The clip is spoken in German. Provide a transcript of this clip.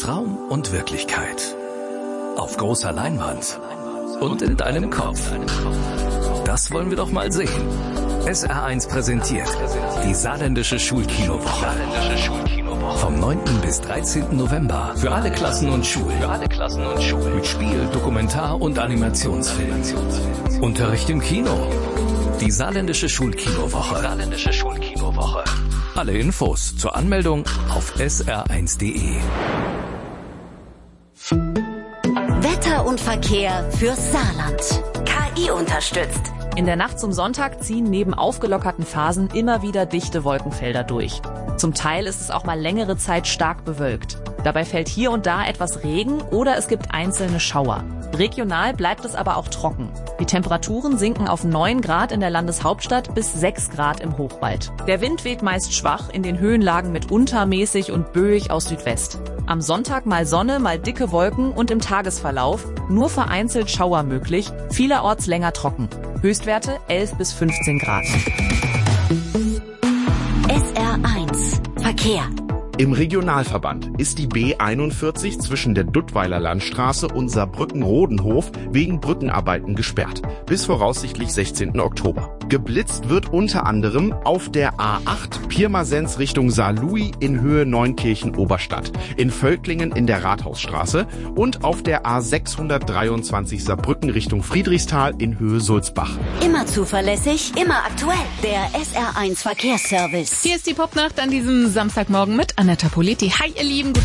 Traum und Wirklichkeit. Auf großer Leinwand und in deinem Kopf. Das wollen wir doch mal sehen. SR1 präsentiert die Saarländische Schulkinowoche. Vom 9. bis 13. November für alle Klassen und Schulen. Mit Spiel, Dokumentar- und Animationsfilm. Unterricht im Kino. Die Saarländische Schulkinowoche. Alle Infos zur Anmeldung auf sr1.de. Wetter und Verkehr fürs Saarland. KI unterstützt. In der Nacht zum Sonntag ziehen neben aufgelockerten Phasen immer wieder dichte Wolkenfelder durch. Zum Teil ist es auch mal längere Zeit stark bewölkt. Dabei fällt hier und da etwas Regen oder es gibt einzelne Schauer. Regional bleibt es aber auch trocken. Die Temperaturen sinken auf 9 Grad in der Landeshauptstadt bis 6 Grad im Hochwald. Der Wind weht meist schwach, in den Höhenlagen mitunter mäßig und böig aus Südwest. Am Sonntag mal Sonne, mal dicke Wolken und im Tagesverlauf nur vereinzelt Schauer möglich, vielerorts länger trocken. Höchstwerte 11 bis 15 Grad. SR1 Verkehr. Im Regionalverband ist die B41 zwischen der Duttweiler Landstraße und Saarbrücken-Rodenhof wegen Brückenarbeiten gesperrt. Bis voraussichtlich 16. Oktober. Geblitzt wird unter anderem auf der A8 Pirmasens Richtung Saarlouis in Höhe Neunkirchen-Oberstadt, in Völklingen in der Rathausstraße und auf der A623 Saarbrücken Richtung Friedrichsthal in Höhe Sulzbach. Immer zuverlässig, immer aktuell. Der SR1 Verkehrsservice. Hier ist die Popnacht an diesem Samstagmorgen mit Annetta Politi. Hi, ihr Lieben.